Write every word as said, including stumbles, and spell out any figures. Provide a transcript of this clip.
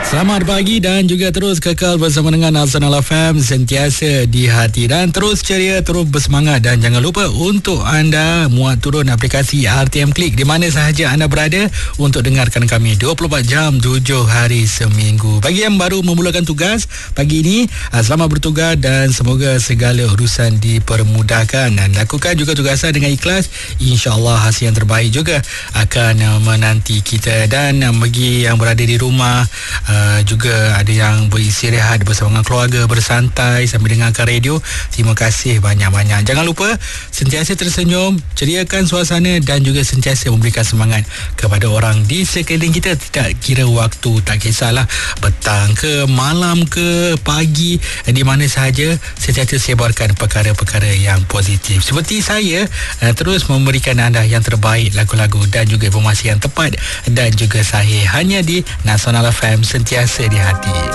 Selamat pagi dan juga terus kekal bersama dengan Nasional F M, sentiasa di hati dan terus ceria, terus bersemangat. Dan jangan lupa untuk anda muat turun aplikasi R T M Klik di mana sahaja anda berada untuk dengarkan kami dua puluh empat jam tujuh hari seminggu. Bagi yang baru memulakan tugas pagi ini, selamat bertugas dan semoga segala urusan dipermudahkan dan lakukan juga tugasan dengan ikhlas. InsyaAllah hasil yang terbaik juga akan menanti kita. Dan bagi yang berada di rumah, Uh, juga ada yang beristirahat bersama dengan keluarga, bersantai sambil dengarkan radio, terima kasih banyak-banyak. Jangan lupa sentiasa tersenyum, ceriakan suasana dan juga sentiasa memberikan semangat kepada orang di sekeliling kita. Tidak kira waktu, tak kisahlah petang ke malam ke pagi, di mana sahaja sentiasa sebarkan perkara-perkara yang positif. Seperti saya uh, terus memberikan anda yang terbaik, lagu-lagu dan juga informasi yang tepat dan juga sahih hanya di Nasional F M, sentiasa di hati.